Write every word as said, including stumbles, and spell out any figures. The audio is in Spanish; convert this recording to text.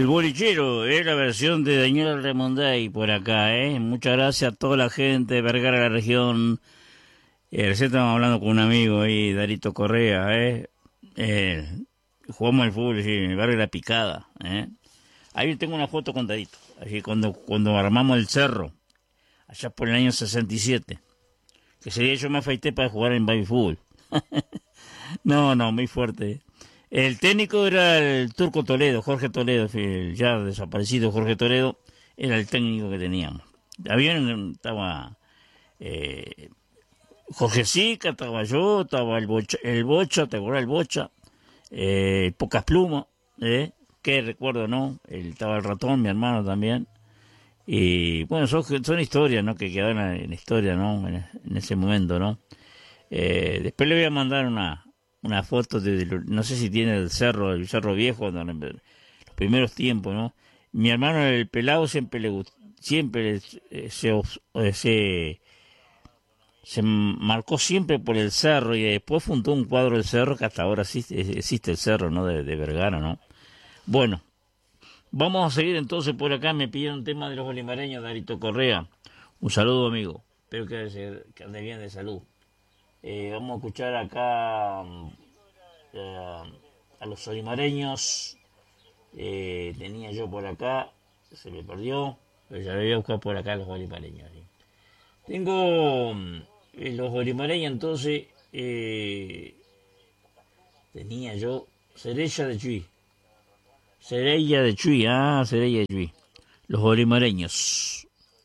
bolichero es la versión de Daniel Remondey por acá, ¿eh? Muchas gracias a toda la gente de Vergara, la región. Eh, recién estábamos hablando con un amigo ahí, Darito Correa, ¿eh? eh jugamos al fútbol sí, en el barrio de La Picada, ¿eh? Ahí tengo una foto con Darito, así cuando, cuando armamos el cerro, allá por el año sesenta y siete, que ese día yo me afeité para jugar en baby fútbol. No, no, muy fuerte. El técnico era el Turco Toledo, Jorge Toledo, el ya desaparecido Jorge Toledo, era el técnico que teníamos. Había, estaba eh, Jorge Sica, estaba yo, estaba el Bocha, el Bocha, ¿te acuerdas el Bocha? Eh, Pocas Plumas, ¿eh? Qué recuerdo, ¿no? El, estaba el Ratón, mi hermano también. Y bueno, son, son historias, ¿no? Que quedaron en la historia, ¿no? En, en ese momento, ¿no? Eh, después le voy a mandar una, una foto de, de, no sé si tiene el cerro, el cerro viejo, donde, los primeros tiempos, ¿no? Mi hermano el pelado siempre le gustó, siempre eh, se, se, se marcó siempre por el cerro y después fundó un cuadro del cerro que hasta ahora existe, existe el cerro, ¿no? De, de Vergara, ¿no? Bueno, vamos a seguir entonces por acá. Me pidieron un tema de los bolivareños, Darito Correa. Un saludo, amigo. Espero que, que ande bien de salud. Eh, vamos a escuchar acá eh, a los olimareños. Eh, tenía yo por acá, se me perdió, pero ya lo voy a buscar por acá los olimareños. ¿Sí? Tengo eh, los olimareños, entonces eh, tenía yo Cerella de Chuy. Cerella de Chuy, ah, Cerella de Chuy. Los olimareños.